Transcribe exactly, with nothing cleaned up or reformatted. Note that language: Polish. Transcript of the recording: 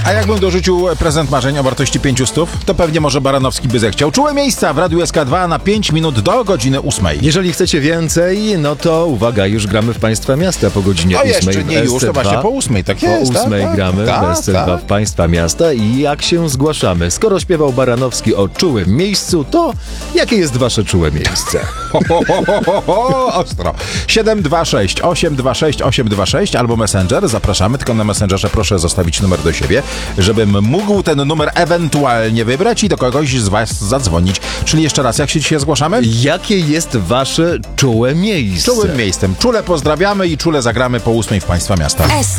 A jakbym dorzucił prezent marzeń o wartości pięciu stów, to pewnie może Baranowski by zechciał. Czułe miejsca w Radiu S K dwa na pięć minut do godziny ósmej. Jeżeli chcecie więcej, no to uwaga, już gramy w Państwa Miasta po godzinie O, ósmej. jeszcze nie w już, to S C dwa. właśnie po ósmej, tak Po jest. ósmej tak, gramy tak, w S C dwa tak. w Państwa Miasta i jak się zgłaszamy? Skoro śpiewał Baranowski o czułym miejscu, to jakie jest Wasze czułe miejsce? Ho, ho, ho, ho, ho, ho, ostro. siedem dwa sześć osiem dwa sześć osiem dwa sześć albo Messenger. Zapraszamy, tylko na Messengerze proszę zostawić numer do siebie, żebym mógł ten numer ewentualnie wybrać i do kogoś z Was zadzwonić. Czyli jeszcze raz, jak się dzisiaj zgłaszamy? Jakie jest Wasze czułe miejsce? Czułym miejscem. Czule pozdrawiamy i czule zagramy po ósmej w Państwa Miasta.